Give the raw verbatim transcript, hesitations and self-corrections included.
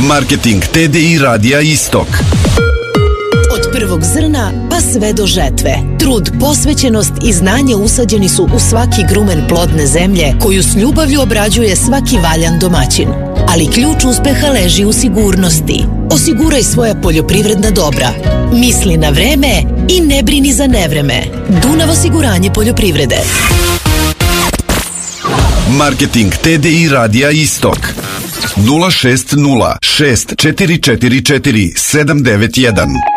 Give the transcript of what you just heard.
Marketing T D I Radija Istok. Od prvog zrna pa sve do žetve. Trud, posvećenost i znanje usađeni su u svaki grumen plodne zemlje koju s ljubavlju obrađuje svaki valjan domaćin. Ali ključ uspeha leži u sigurnosti. Osiguraj svoja poljoprivredna dobra. Misli na vreme i ne brini za nevreme. Dunav osiguranje poljoprivrede. Marketing T D I Radija Istok. nula šest nula šest četiri četiri četiri sedam devet jedan.